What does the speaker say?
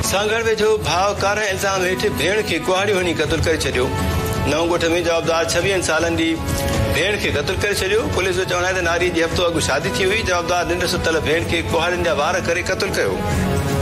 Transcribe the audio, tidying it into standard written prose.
सांगड़ वेझो भाउ कार इल्ज़ाम हेठि भेण खे कुहाड़ी हणी क़तल करे छॾियो। नव ॻोठ में जवाबदार 26 सालनि जी भेण खे क़तल करे छॾियो। पुलिस जो चवणु आहे त नारी जी हफ़्तो अॻु शादी थी हुई। जवाबदार निंड सुतल भेण खे कुहाड़ियुनि जा वार करे क़तल कयो।